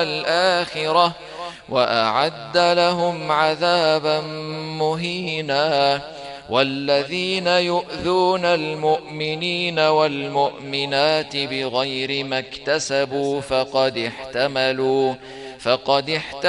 والآخرة وأعد لهم عذابا مهينا. والذين يؤذون المؤمنين والمؤمنات بغير ما اكتسبوا فقد احتملوا